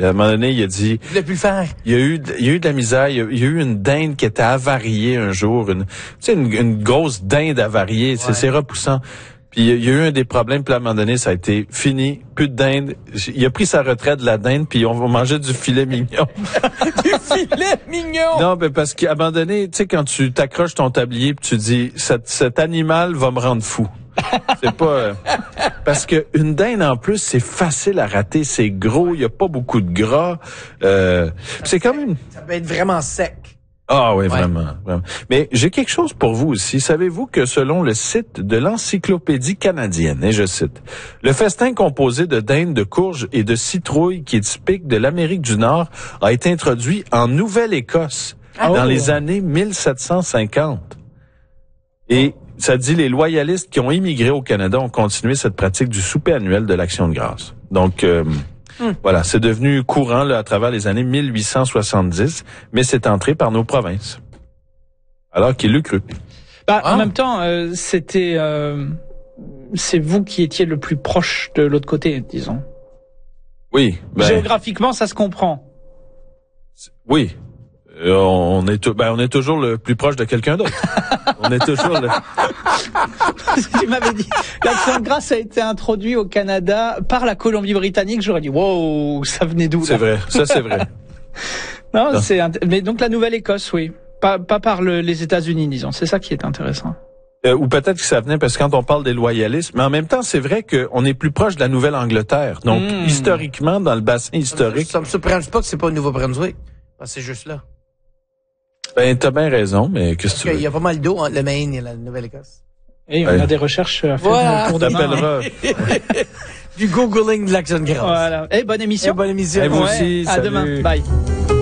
Puis à un moment donné, il a dit... Il voulait plus le faire. Il y a eu de la misère. Il y a eu une dinde qui était avariée un jour. Une grosse dinde avariée. Ouais. C'est repoussant. Puis il y a eu des problèmes. Puis à un moment donné, ça a été fini. Plus de dinde. Il a pris sa retraite de la dinde. Puis on mangeait du filet mignon. Du filet mignon! Non, mais parce qu'à un moment donné, tu sais, quand tu t'accroches ton tablier puis tu dis, cet animal va me rendre fou. C'est pas parce que une dinde en plus c'est facile à rater, c'est gros, il y a pas beaucoup de gras. C'est comme une. Ça peut être vraiment sec. Ah oui, vraiment. Mais j'ai quelque chose pour vous aussi. Savez-vous que selon le site de l'Encyclopédie canadienne, et je cite, le festin composé de dinde, de courge et de citrouille qui est typique de l'Amérique du Nord a été introduit en Nouvelle-Écosse dans les années 1750. Et ça dit les loyalistes qui ont immigré au Canada ont continué cette pratique du souper annuel de l'Action de grâce. Donc voilà, c'est devenu courant là, à travers les années 1870, mais c'est entré par nos provinces. Alors qu'il l'eût cru. En même temps, c'est vous qui étiez le plus proche de l'autre côté, disons. Oui. Géographiquement, ça se comprend. Oui. On est toujours le plus proche de quelqu'un d'autre. On est toujours Tu m'avais dit, l'Action de grâce a été introduit au Canada par la Colombie-Britannique. J'aurais dit, wow, ça venait d'où? C'est vrai, ça c'est vrai. Non. Mais donc la Nouvelle-Écosse, oui. Pas par les États-Unis, disons. C'est ça qui est intéressant. Ou peut-être que ça venait parce que quand on parle des loyalistes, mais en même temps, c'est vrai qu'on est plus proche de la Nouvelle-Angleterre. Donc, historiquement, dans le bassin historique... Ça me surprend pas que c'est pas au Nouveau-Brunswick. C'est juste là. Ben, t'as bien raison, mais qu'est-ce que tu veux? Il y a pas mal d'eau entre le Maine et la Nouvelle-Écosse. Et on a des recherches à faire pour demain. Du googling de l'Action de grâce. Voilà. Bonne émission. Bonne émission. Et vous aussi, à salut. demain. Bye.